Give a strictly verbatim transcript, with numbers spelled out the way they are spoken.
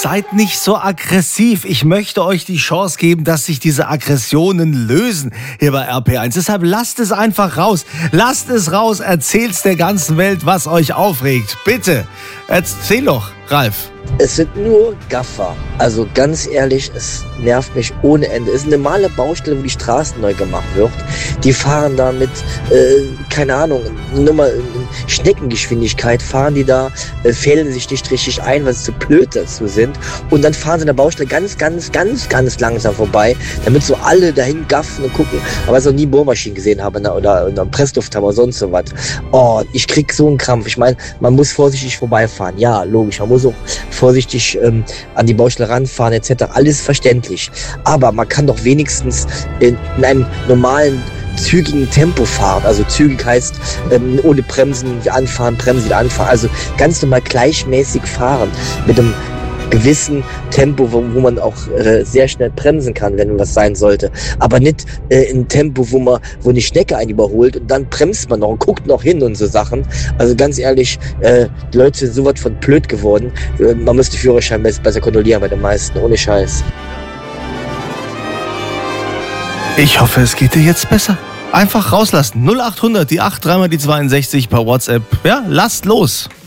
seid nicht so aggressiv. Ich möchte euch die Chance geben, dass sich diese Aggressionen lösen hier bei R P eins. Deshalb lasst es einfach raus. Lasst es raus. Erzählt's der ganzen Welt, was euch aufregt. Bitte. Erzähl doch, Ralf. Es sind nur Gaffer. Also ganz ehrlich, es nervt mich ohne Ende. Es ist eine normale Baustelle, wo die Straßen neu gemacht wird. Die fahren da mit, äh, keine Ahnung, nur mal in Schneckengeschwindigkeit fahren die da, äh, fädeln sich nicht richtig ein, weil sie zu blöd dazu sind. Und dann fahren sie an der Baustelle ganz, ganz, ganz, ganz langsam vorbei, damit so alle dahin gaffen und gucken. Aber ich noch nie Bohrmaschinen gesehen habe oder, oder, oder Presslufthammer oder sonst so was. Oh, ich krieg so einen Krampf. Ich meine, man muss vorsichtig vorbeifahren. Ja, logisch. Man muss auch vorsichtig ähm, an die Baustelle ranfahren et cetera. Alles verständlich. Aber man kann doch wenigstens in, in einem normalen, zügigen Tempo fahren. Also zügig heißt ähm, ohne Bremsen anfahren, Bremsen wieder anfahren. Also ganz normal gleichmäßig fahren. Mit einem gewissen Tempo, wo, wo man auch äh, sehr schnell bremsen kann, wenn was sein sollte. Aber nicht äh, in Tempo, wo man, wo eine Schnecke einen überholt und dann bremst man noch und guckt noch hin und so Sachen. Also ganz ehrlich, äh, die Leute sind so was von blöd geworden. Äh, man müsste Führerschein besser, besser kontrollieren bei den meisten, ohne Scheiß. Ich hoffe, es geht dir jetzt besser. Einfach rauslassen. null acht hundert, die acht, dreimal die zweiundsechzig per WhatsApp. Ja, lasst los.